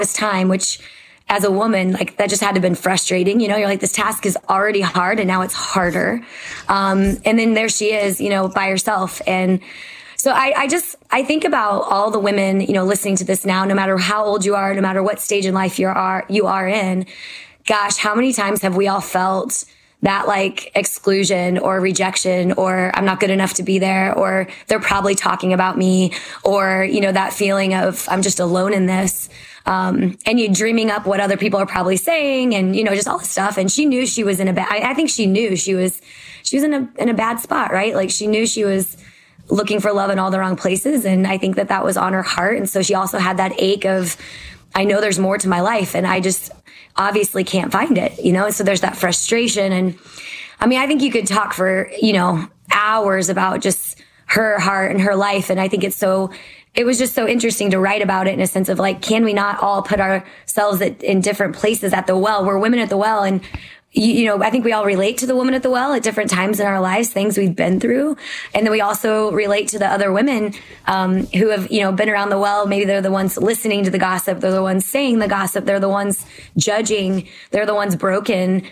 this time, which as a woman, like that just had to have been frustrating. You know, you're like, this task is already hard and now it's harder. And then there she is, you know, by herself. And so I think about all the women, you know, listening to this now, no matter how old you are, no matter what stage in life you are in. Gosh, how many times have we all felt that like exclusion or rejection, or I'm not good enough to be there, or they're probably talking about me, or, you know, that feeling of I'm just alone in this. And you're dreaming up what other people are probably saying and, you know, just all this stuff. And she knew she was in I think she knew she was in a bad spot, right? Like she knew she was looking for love in all the wrong places. And I think that was on her heart. And so she also had that ache of, I know there's more to my life and I just obviously can't find it, you know? And so there's that frustration. And I mean, I think you could talk for, you know, hours about just her heart and her life. And I think it was just so interesting to write about it in a sense of like, can we not all put ourselves in different places at the well? We're women at the well. And, you know, I think we all relate to the woman at the well at different times in our lives, things we've been through. And then we also relate to the other women, who have, you know, been around the well. Maybe they're the ones listening to the gossip. They're the ones saying the gossip. They're the ones judging. They're the ones broken.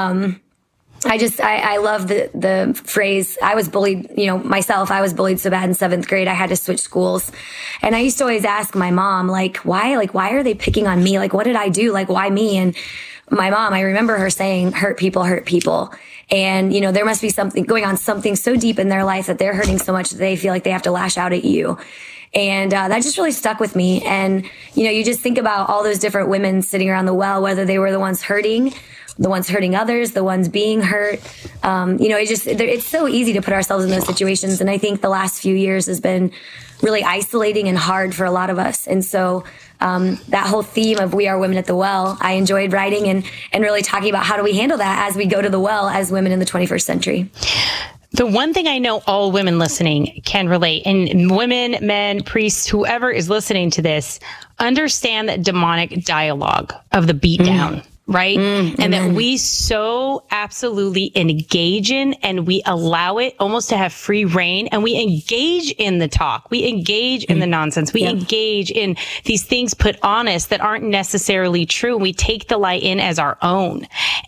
I love the phrase. I was bullied, you know, myself. I was bullied so bad in 7th grade. I had to switch schools. And I used to always ask my mom, why are they picking on me? Like, what did I do? Like, why me? And my mom, I remember her saying, hurt people. And, you know, there must be something going on, something so deep in their life that they're hurting so much that they feel like they have to lash out at you. And that just really stuck with me. And, you know, you just think about all those different women sitting around the well, whether they were the ones hurting others, the ones being hurt. You know, it's so easy to put ourselves in those situations. And I think the last few years has been really isolating and hard for a lot of us. And so that whole theme of We Are Women at the Well, I enjoyed writing and really talking about how do we handle that as we go to the well as women in the 21st century. The one thing I know all women listening can relate, and women, men, priests, whoever is listening to this, understand that demonic dialogue of the beatdown. Right? And that we so absolutely engage in and we allow it almost to have free reign, and we engage in the talk. We engage in the nonsense. We engage in these things put on us that aren't necessarily true. We take the lie in as our own.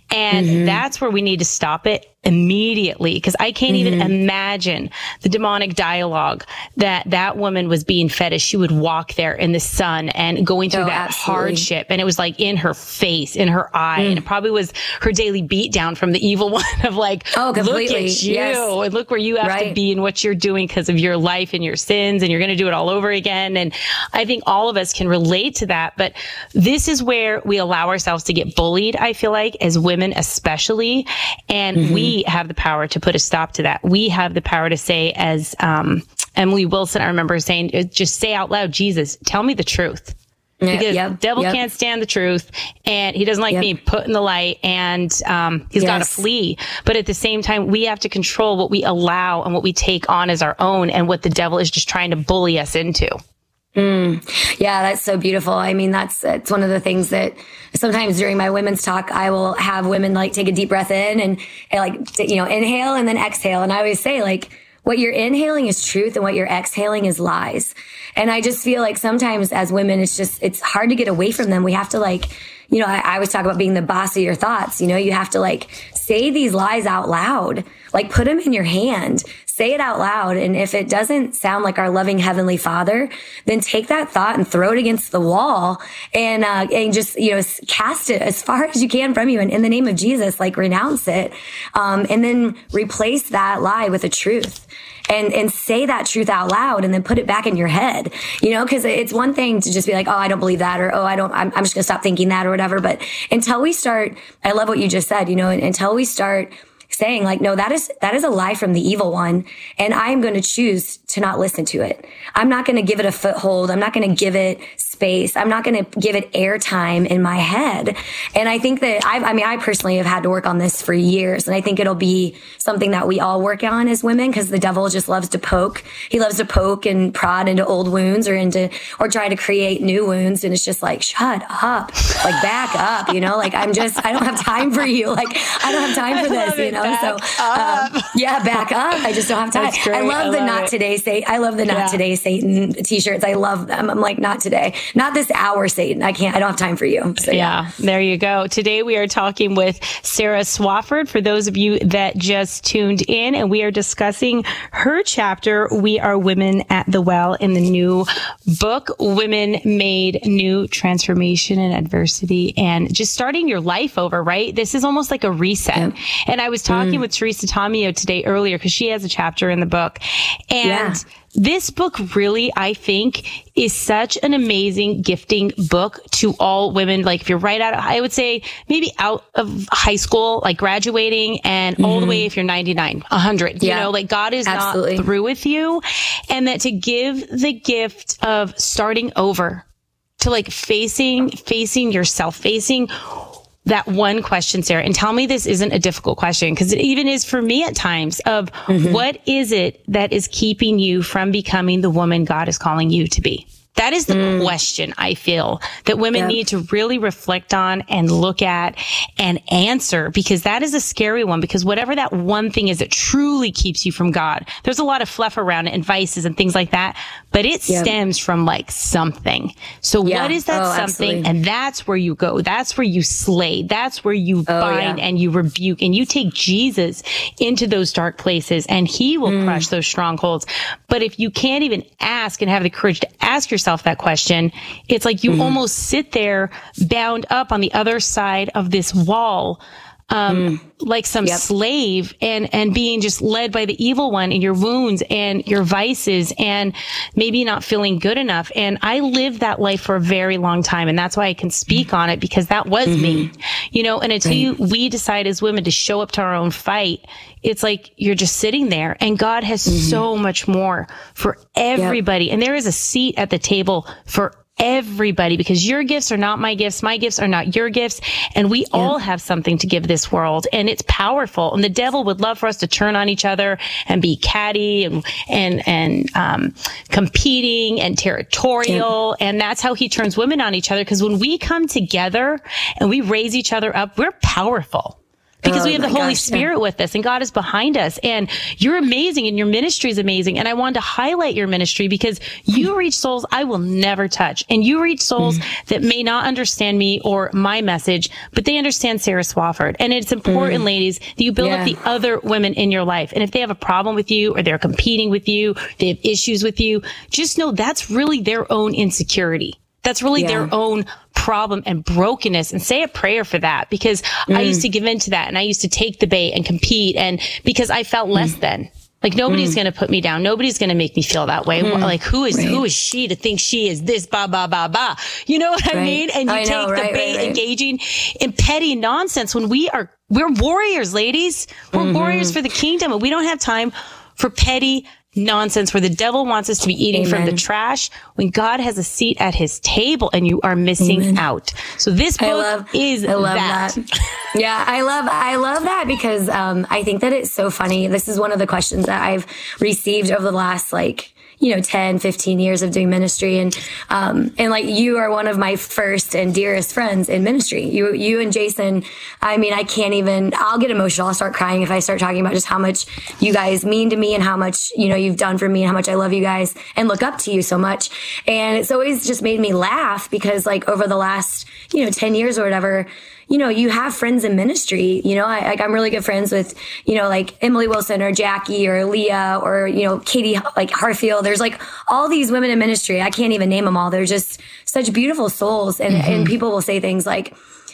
And that's where we need to stop it immediately, because I can't even imagine the demonic dialogue that woman was being fed as she would walk there in the sun and going through that hardship. And it was like in her face, in her eye. And it probably was her daily beat down from the evil one of like, look at you and look where you have to be and what you're doing because of your life and your sins, and you're going to do it all over again. And I think all of us can relate to that. But this is where we allow ourselves to get bullied, I feel like, as women especially. And we have the power to put a stop to that. We have the power to say, as Emily Wilson, I remember saying, just say out loud, Jesus, tell me the truth. Because the devil can't stand the truth, and he doesn't like being put in the light, and he's got to flee. But at the same time, we have to control what we allow and what we take on as our own, and what the devil is just trying to bully us into. Yeah, that's so beautiful. I mean, it's one of the things that sometimes during my women's talk, I will have women like take a deep breath in and like, you know, inhale and then exhale. And I always say, like, what you're inhaling is truth and what you're exhaling is lies. And I just feel like sometimes as women, it's hard to get away from them. We have to like, you know, I always talk about being the boss of your thoughts. You know, you have to like say these lies out loud, like put them in your hand, say it out loud. And if it doesn't sound like our loving Heavenly Father, then take that thought and throw it against the wall and just, you know, cast it as far as you can from you. And in the name of Jesus, like renounce it. And then replace that lie with a truth. And say that truth out loud and then put it back in your head, you know, because it's one thing to just be like, oh, I don't believe that, or, oh, I'm just going to stop thinking that or whatever. But until we start, I love what you just said, you know, until we start saying like, no, that is a lie from the evil one. And I am going to choose to not listen to it. I'm not going to give it a foothold. I'm not going to give it space. I'm not going to give it airtime in my head. And I think that I personally have had to work on this for years. And I think it'll be something that we all work on as women, because the devil just loves to poke. He loves to poke and prod into old wounds or try to create new wounds. And it's just like, shut up, like back up, you know, like I don't have time for you. Like I don't have time for this, you know? So, back up. I just don't have time. I love the not today, Satan. I love the not today, Satan t-shirts. I love them. I'm like, not today. not this hour, Satan. I don't have time for you. So, yeah, there you go. Today we are talking with Sarah Swafford, for those of you that just tuned in, and we are discussing her chapter, We Are Women at the Well, in the new book, Women Made New: Transformation in Adversity, and just starting your life over, right? This is almost like a reset. Yep. And I was talking with Teresa Tomeo today earlier, because she has a chapter in the book. And this book really, I think, is such an amazing gifting book to all women. Like if you're right out of, I would say maybe out of high school, like graduating, and all the way if you're 99, 100, you know, like God is not through with you. And that to give the gift of starting over, to like facing yourself, facing that one question, Sarah, and tell me this isn't a difficult question, because it even is for me at times, of what is it that is keeping you from becoming the woman God is calling you to be? That is the question I feel that women need to really reflect on and look at and answer, because that is a scary one, because whatever that one thing is that truly keeps you from God, there's a lot of fluff around it and vices and things like that, but it stems from like something. So what is that something? Absolutely. And that's where you go. That's where you slay. That's where you bind and you rebuke, and you take Jesus into those dark places, and he will crush those strongholds. But if you can't even ask and have the courage to ask yourself that question, it's like you almost sit there bound up on the other side of this wall, like some slave, and being just led by the evil one in your wounds and your vices, and maybe not feeling good enough. And I lived that life for a very long time. And that's why I can speak on it, because that was me, you know, and until we decide as women to show up to our own fight, it's like you're just sitting there, and God has so much more for everybody. And there is a seat at the table for everybody, because your gifts are not my gifts are not your gifts, and we all have something to give this world, and it's powerful. And the devil would love for us to turn on each other and be catty and competing and territorial, and that's how he turns women on each other. Because when we come together and we raise each other up, we're powerful. Because we have the Holy Spirit with us, and God is behind us, and you're amazing, and your ministry is amazing. And I wanted to highlight your ministry, because you reach souls I will never touch, and you reach souls that may not understand me or my message, but they understand Sarah Swafford. And it's important, ladies, that you build up the other women in your life. And if they have a problem with you, or they're competing with you, they have issues with you, just know that's really their own insecurity. That's really their own problem and brokenness, and say a prayer for that, because I used to give in to that, and I used to take the bait and compete, and because I felt less than. Like nobody's going to put me down. Nobody's going to make me feel that way. Like who is she to think she is this, ba, ba, ba, ba. You know what I mean? And you take the bait, engaging in petty nonsense, when we're warriors, ladies. We're warriors for the kingdom, and we don't have time for petty nonsense where the devil wants us to be eating from the trash, when God has a seat at his table, and you are missing out. So this book is that. Yeah, I love that, because I think that it's so funny. This is one of the questions that I've received over the last 10, 15 years of doing ministry. And like, you are one of my first and dearest friends in ministry. You and Jason, I mean, I'll get emotional. I'll start crying if I start talking about just how much you guys mean to me, and how much, you've done for me, and how much I love you guys and look up to you so much. And it's always just made me laugh, because like over the last, 10 years or whatever, you have friends in ministry, I'm really good friends with, like Emily Wilson or Jackie or Leah or, Katie, like Harfield. There's like all these women in ministry. I can't even name them all. They're just such beautiful souls. And people will say things like,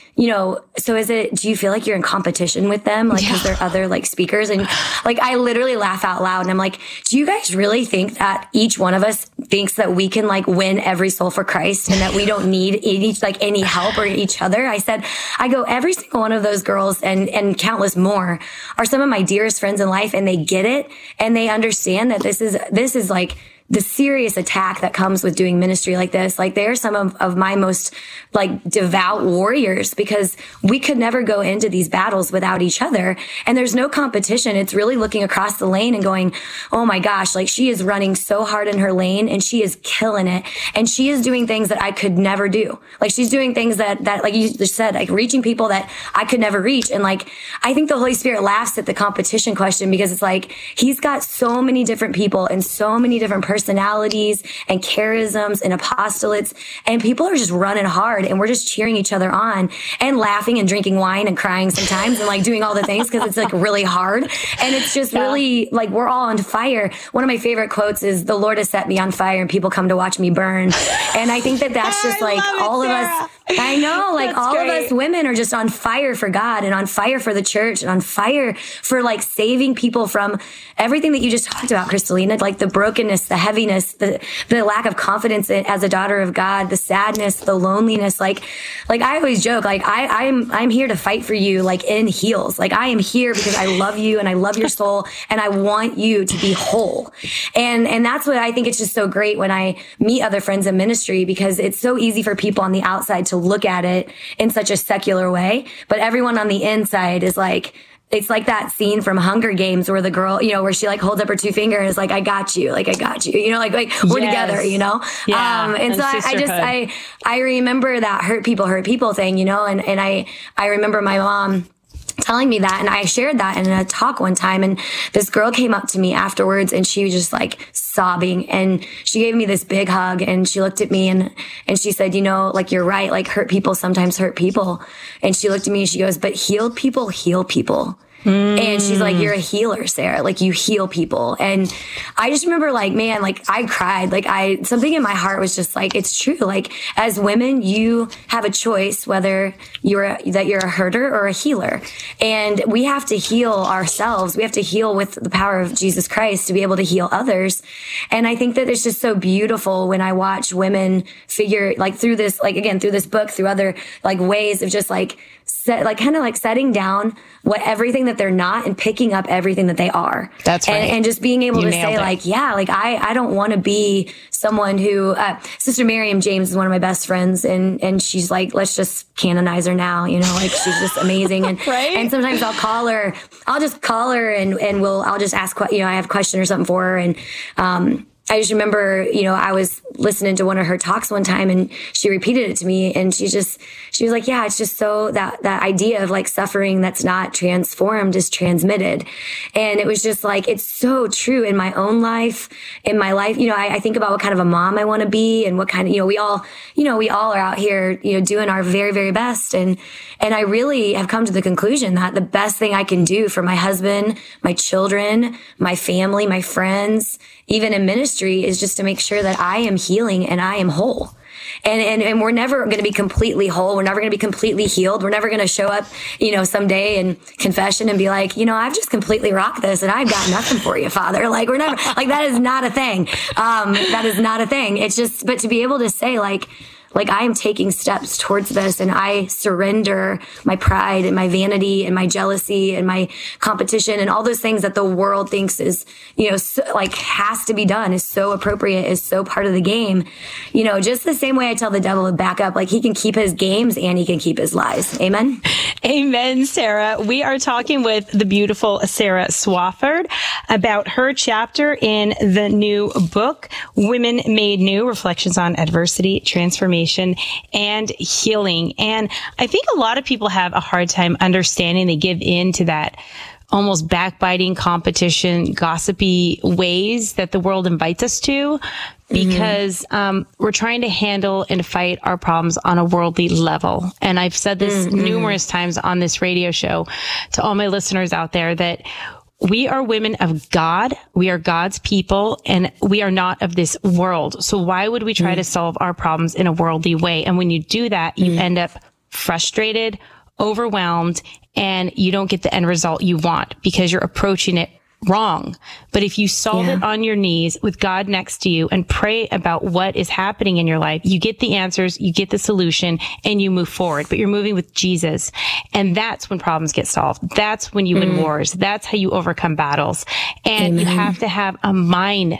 so do you feel like you're in competition with them? Like, cause they're other like speakers, and like, I literally laugh out loud, and I'm like, do you guys really think that each one of us thinks that we can like win every soul for Christ, and that we don't need any help or each other? I go, every single one of those girls and countless more are some of my dearest friends in life, and they get it, and they understand that this is like the serious attack that comes with doing ministry like this. Like, they're some of my most like devout warriors, because we could never go into these battles without each other. And there's no competition. It's really looking across the lane and going, oh my gosh, like, she is running so hard in her lane, and she is killing it. And she is doing things that I could never do. Like, she's doing things that like you just said, like reaching people that I could never reach. And like, I think the Holy Spirit laughs at the competition question, because it's like, he's got so many different people and so many different personalities personalities and charisms and apostolates, and people are just running hard, and we're just cheering each other on and laughing and drinking wine and crying sometimes and like doing all the things because it's like really hard. And it's just really like we're all on fire. One of my favorite quotes is, "The Lord has set me on fire and people come to watch me burn." And I think that that's just like all of us. I know, like all of us women are just on fire for God and on fire for the church and on fire for like saving people from everything that you just talked about, Kristalina, like the brokenness, the heaviness, the lack of confidence as a daughter of God, the sadness, the loneliness. Like I always joke, like I'm here to fight for you, like in heels. Like I am here because I love you and I love your soul and I want you to be whole. And that's what I think it's just so great when I meet other friends in ministry, because it's so easy for people on the outside to look at it in such a secular way. But everyone on the inside is like, it's like that scene from Hunger Games where the girl, you know, where she like holds up her two fingers and is like, I got you, you know, like we're together, you know? Yeah, and so I remember that hurt people thing, you know, and I remember my mom telling me that, and I shared that in a talk one time, and this girl came up to me afterwards and she was just like sobbing, and she gave me this big hug, and she looked at me and she said, you know, like, you're right, like hurt people sometimes hurt people. And she looked at me and she goes, but healed people heal people. And she's like, you're a healer, Sarah. Like, you heal people. And I just remember, like, man, like, I cried. Like, something in my heart was just like, it's true. Like, as women, you have a choice whether you're a herder or a healer. And we have to heal ourselves. We have to heal with the power of Jesus Christ to be able to heal others. And I think that it's just so beautiful when I watch women figure, like, through this, like, again, through this book, through other, like, ways of just, like, kind of like setting down everything that they're not and picking up everything that they are. That's right. And just being able to say, like, yeah, like I don't want to be someone who, Sister Miriam James is one of my best friends, and she's like, let's just canonize her now, you know, like she's just amazing. And, right? And sometimes I'll just call her and I'll just ask, you know, I have a question or something for her. And, I just remember, you know, I was listening to one of her talks one time and she repeated it to me, and she was like, yeah, it's just so that idea of like suffering that's not transformed is transmitted. And it was just like, it's so true in my own life, in my life. You know, I think about what kind of a mom I want to be and what kind of, we all are out here, you know, doing our very, very best. And I really have come to the conclusion that the best thing I can do for my husband, my children, my family, my friends, even in ministry, is just to make sure that I am healing and I am whole. And we're never going to be completely whole. We're never going to be completely healed. We're never going to show up, you know, someday in confession and be like, you know, I've just completely rocked this and I've got nothing for you, Father. Like, we're never, like, that is not a thing. That is not a thing. It's just, but to be able to say, like I am taking steps towards this, and I surrender my pride and my vanity and my jealousy and my competition and all those things that the world thinks is, you know, so, like, has to be done, is so appropriate, is so part of the game. You know, just the same way I tell the devil to back up, like, he can keep his games and he can keep his lies. Amen. Amen, Sarah. We are talking with the beautiful Sarah Swafford about her chapter in the new book, Women Made New: Reflections on Adversity, Transformation, and Healing. And I think a lot of people have a hard time understanding. They give in to that almost backbiting, competition, gossipy ways that the world invites us to, because we're trying to handle and fight our problems on a worldly level. And I've said this numerous times on this radio show to all my listeners out there, that we are women of God. We are God's people, and we are not of this world. So why would we try to solve our problems in a worldly way? And when you do that, you end up frustrated, overwhelmed, and you don't get the end result you want because you're approaching it wrong. But if you solve it on your knees with God next to you and pray about what is happening in your life, you get the answers, you get the solution, and you move forward. But you're moving with Jesus. And that's when problems get solved. That's when you win wars. That's how you overcome battles. And you have to have a mind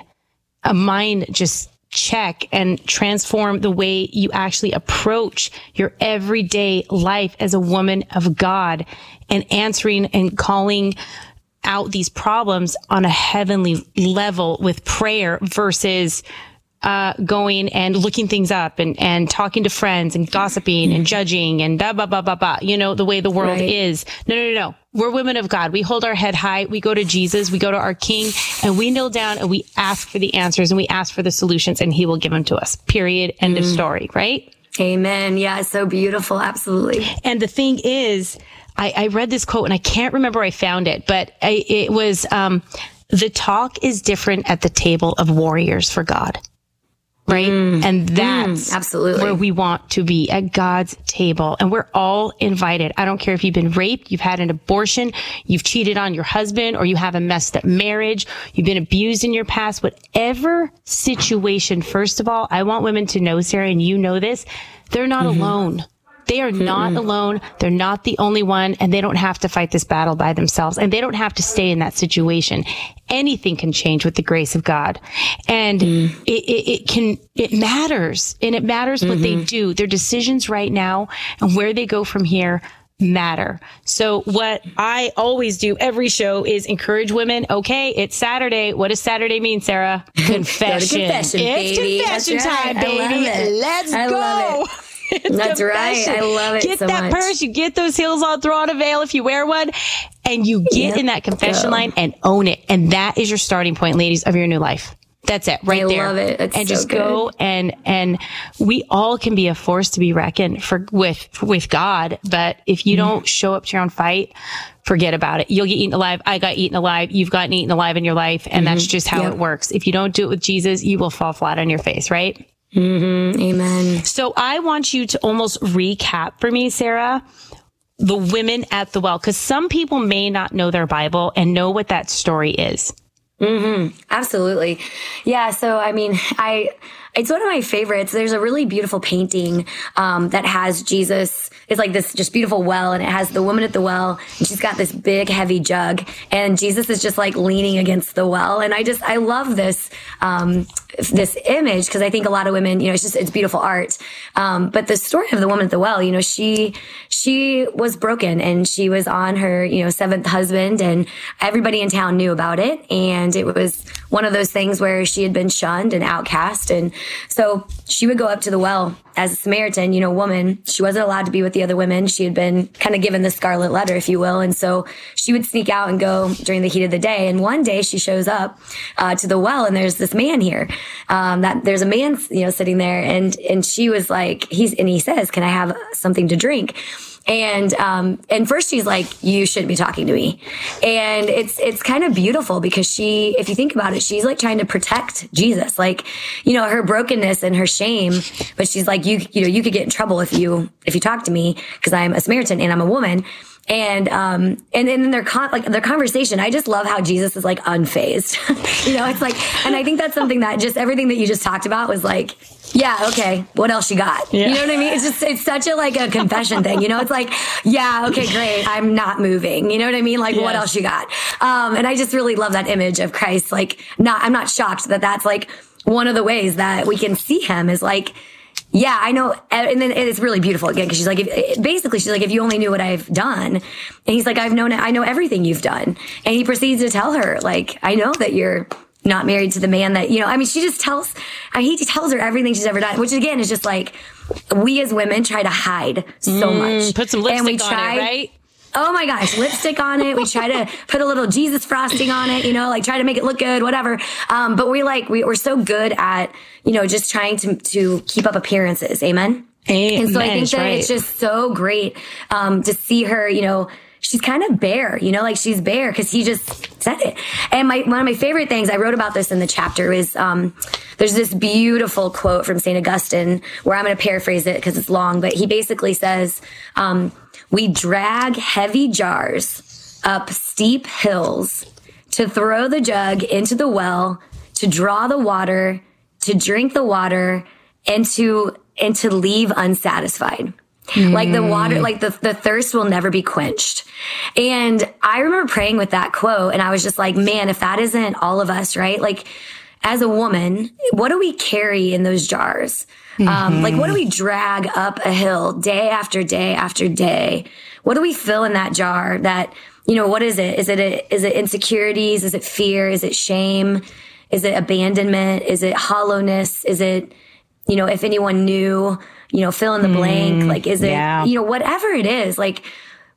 just check and transform the way you actually approach your everyday life as a woman of God, and answering and calling out these problems on a heavenly level with prayer versus going and looking things up and talking to friends and gossiping and judging and da ba ba ba ba, you know, the way the world is. No. We're women of God. We hold our head high. We go to Jesus. We go to our King, and we kneel down and we ask for the answers and we ask for the solutions, and he will give them to us. Period. End of story. Right? Amen. Yeah. It's so beautiful. Absolutely. And the thing is, I read this quote and I can't remember where I found it, but it was, the talk is different at the table of warriors for God. Right. And that's absolutely where we want to be, at God's table. And we're all invited. I don't care if you've been raped, you've had an abortion, you've cheated on your husband, or you have a messed up marriage, you've been abused in your past, whatever situation. First of all, I want women to know, Sarah, and you know this, they're not alone. They are not alone. They're not the only one, and they don't have to fight this battle by themselves, and they don't have to stay in that situation. Anything can change with the grace of God. And it matters, and it matters what they do. Their decisions right now and where they go from here matter. So what I always do every show is encourage women. Okay, it's Saturday. What does Saturday mean, Sarah? Confession. Confession, it's baby. confession That's time, right. baby. Let's go. Love it. That's right. I love it. Get so that much. purse. You get those heels on, throw on a veil if you wear one, and you get in that confession line and own it. And that is your starting point, ladies, of your new life. That's it, right there. I love it. It's and so just good. go and we all can be a force to be reckoned with God. But if you don't show up to your own fight, forget about it. You'll get eaten alive. I got eaten alive. You've gotten eaten alive in your life, and that's just how it works. If you don't do it with Jesus, you will fall flat on your face, right? Amen. So I want you to almost recap for me, Sarah, the women at the well, because some people may not know their Bible and know what that story is. Absolutely. Yeah. So, I mean, it's one of my favorites. There's a really beautiful painting, that has Jesus. It's like this just beautiful well, and it has the woman at the well, and she's got this big, heavy jug, and Jesus is just like leaning against the well. And I love this, this image, because I think a lot of women, it's beautiful art. But the story of the woman at the well, she was broken, and she was on her, seventh husband, and everybody in town knew about it. And it was one of those things where she had been shunned and outcast. And so she would go up to the well as a Samaritan, woman. She wasn't allowed to be with the other women. She had been kind of given the scarlet letter, if you will. And so she would sneak out and go during the heat of the day. And one day she shows up to the well, and there's this man here. There's a man, sitting there, and she was like, he says, "Can I have something to drink?" And first she's like, "You shouldn't be talking to me." And it's kind of beautiful, because if you think about it, she's like trying to protect Jesus, like, her brokenness and her shame. But she's like, you could get in trouble if you talk to me, because I'm a Samaritan and I'm a woman. And then their conversation, I just love how Jesus is like unfazed. It's like, and I think that's something that just everything that you just talked about was like, yeah, okay, what else you got? Yeah. You know what I mean? It's such a confession thing. It's like, yeah, okay, great. I'm not moving. You know what I mean? Like, what else you got? And I just really love that image of Christ. Like, I'm not shocked that that's like one of the ways that we can see him is like, yeah, I know. And then it's really beautiful again, because she's like, if you only knew what I've done. And he's like, I know everything you've done. And he proceeds to tell her, like, I know that you're not married to the man that, she just tells her everything she's ever done, which again is just like, we as women try to hide so much. Put some lipstick on it, right? Oh my gosh, lipstick on it. We try to put a little Jesus frosting on it, like try to make it look good, whatever. But we're so good at, just trying to keep up appearances. Amen. And so I think that it's just so great, to see her, she's kind of bare, like she's bare because he just said it. And one of my favorite things, I wrote about this in the chapter, is there's this beautiful quote from St. Augustine, where I'm going to paraphrase it because it's long, but he basically says, we drag heavy jars up steep hills to throw the jug into the well, to draw the water, to drink the water, and to leave unsatisfied. Like the water, like the thirst will never be quenched. And I remember praying with that quote, and I was just like, man, if that isn't all of us, right? Like, as a woman, what do we carry in those jars? Like, what do we drag up a hill day after day after day? What do we fill in that jar? That, what is it? Is it insecurities? Is it fear? Is it shame? Is it abandonment? Is it hollowness? Is it, if anyone knew, fill in the blank? Like, is it, whatever it is, like,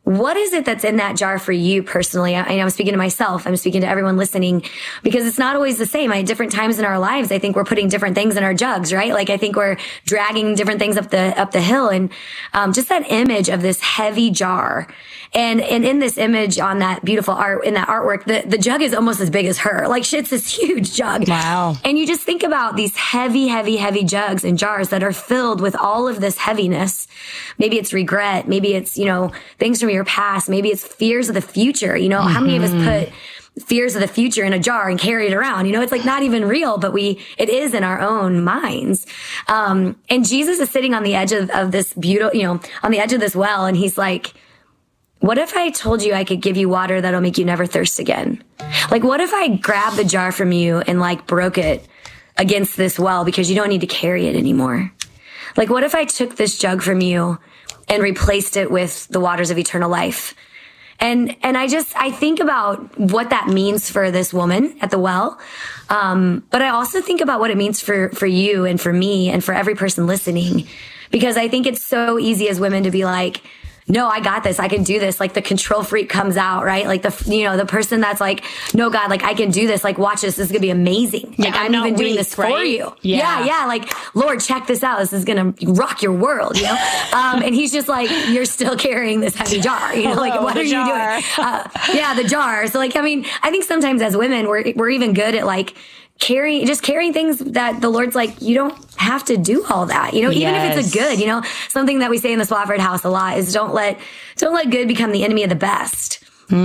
what is it that's in that jar for you personally? I'm speaking to myself. I'm speaking to everyone listening, because it's not always the same. At different times in our lives, I think we're putting different things in our jugs, right? Like I think we're dragging different things up the hill, and just that image of this heavy jar. And in this image on that beautiful art, in that artwork, the jug is almost as big as her. Like it's this huge jug. Wow. And you just think about these heavy, heavy, heavy jugs and jars that are filled with all of this heaviness. Maybe it's regret. Maybe it's, things from your past. Maybe it's fears of the future. How many of us put fears of the future in a jar and carry it around? It's like not even real, but it is in our own minds. And Jesus is sitting on the edge of this beautiful, on the edge of this well. And he's like, what if I told you I could give you water that'll make you never thirst again? Like, what if I grabbed the jar from you and like broke it against this well because you don't need to carry it anymore? Like, what if I took this jug from you and replaced it with the waters of eternal life? And I think about what that means for this woman at the well. But I also think about what it means for you and for me and for every person listening, because I think it's so easy as women to be like, no, I got this. I can do this. Like the control freak comes out, right? Like the person that's like, no, God, like I can do this. Like, watch this. This is going to be amazing. Yeah, like I'm even doing this for you. Yeah. Like, Lord, check this out. This is going to rock your world, and he's just like, you're still carrying this heavy jar, like, what are you doing? The jar. So like, I think sometimes as women, we're even good at like, carrying things that the Lord's like, you don't have to do all that, even if it's a good, something that we say in the Swafford house a lot is don't let good become the enemy of the best.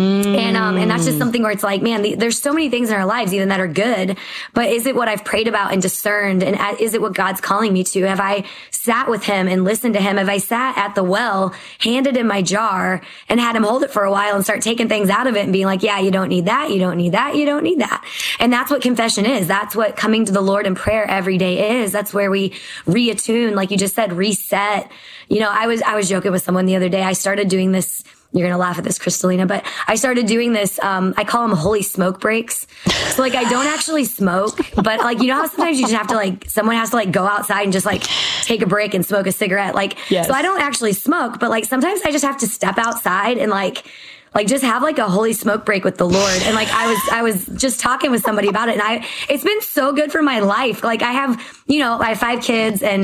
And that's just something where it's like, man, there's so many things in our lives even that are good, but is it what I've prayed about and discerned? And is it what God's calling me to? Have I sat with him and listened to him? Have I sat at the well, handed him my jar and had him hold it for a while and start taking things out of it and being like, yeah, you don't need that. You don't need that. You don't need that. And that's what confession is. That's what coming to the Lord in prayer every day is. That's where we reattune, like you just said, reset. I was joking with someone the other day. I started doing this. You're going to laugh at this, Kristalina, but I started doing this. I call them holy smoke breaks. So like, I don't actually smoke, but like, how sometimes you just have to like, someone has to like go outside and just like take a break and smoke a cigarette. Like, yes. So I don't actually smoke, but like sometimes I just have to step outside and like just have like a holy smoke break with the Lord. And like, I was just talking with somebody about it, and it's been so good for my life. Like I have 5 kids, and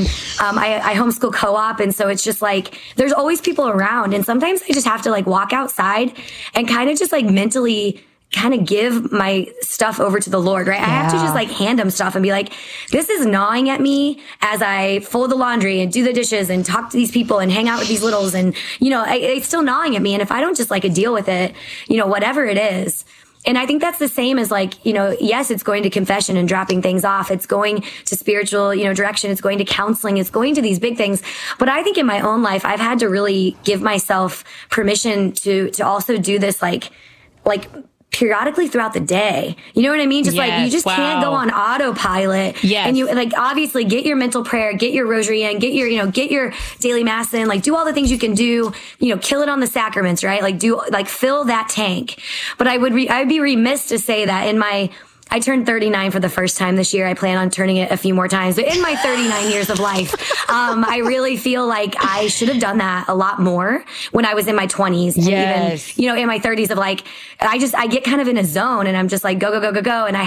I homeschool co-op. And so it's just like, there's always people around. And sometimes I just have to like walk outside and kind of just like mentally kind of give my stuff over to the Lord, right? Yeah. I have to just like hand him stuff and be like, this is gnawing at me as I fold the laundry and do the dishes and talk to these people and hang out with these littles. And, it's still gnawing at me. And if I don't just like deal with it, whatever it is. And I think that's the same as like, yes, it's going to confession and dropping things off. It's going to spiritual, direction. It's going to counseling. It's going to these big things. But I think in my own life, I've had to really give myself permission to also do this like periodically throughout the day. You know what I mean? Just like, you just can't go on autopilot. Yes. And you like, obviously get your mental prayer, get your rosary in, get your daily mass in, like do all the things you can do, kill it on the sacraments, right? Like fill that tank. But I would be remiss to say that I turned 39 for the first time this year. I plan on turning it a few more times. But in my 39 years of life, I really feel like I should have done that a lot more when I was in my 20s. And yes. even, in my 30s of like, I get kind of in a zone and I'm just like, go. And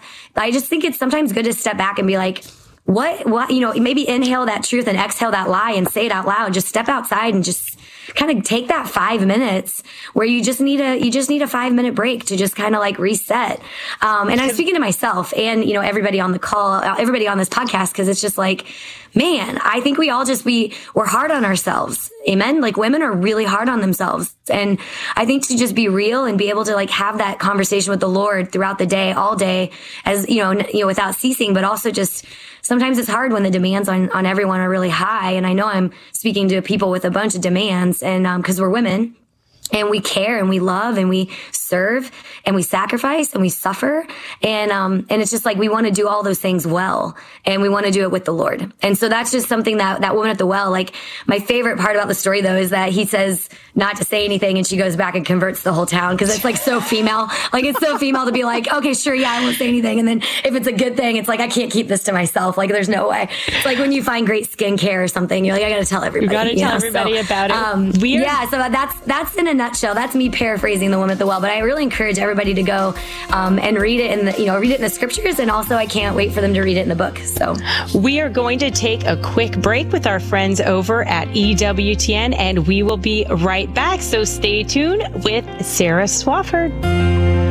I just think it's sometimes good to step back and be like, what, maybe inhale that truth and exhale that lie and say it out loud. Just step outside and just kind of take that 5 minutes where you just need a 5-minute break to just kind of like reset. And I'm speaking to myself and, everybody on the call, everybody on this podcast, because it's just like, man, I think we all we're hard on ourselves. Amen. Like women are really hard on themselves. And I think to just be real and be able to like have that conversation with the Lord throughout the day, all day, as, without ceasing, but also just sometimes it's hard when the demands on everyone are really high. And I know I'm speaking to people with a bunch of demands and, cause we're women. And we care and we love and we serve and we sacrifice and we suffer. And it's just like, we want to do all those things well and we want to do it with the Lord. And so that's just something that woman at the well, like my favorite part about the story though, is that he says not to say anything and she goes back and converts the whole town. Cause it's like so female, like it's so female to be like, okay, sure. Yeah. I won't say anything. And then if it's a good thing, it's like, I can't keep this to myself. Like there's no way. It's like when you find great skincare or something, you're like, I got to tell everybody. You got to tell everybody about it. So that's in a nutshell. That's me paraphrasing The Woman at the Well, but I really encourage everybody to go and read it in the scriptures, and also I can't wait for them to read it in the book. So we are going to take a quick break with our friends over at EWTN, and we will be right back. So stay tuned with Sarah Swafford.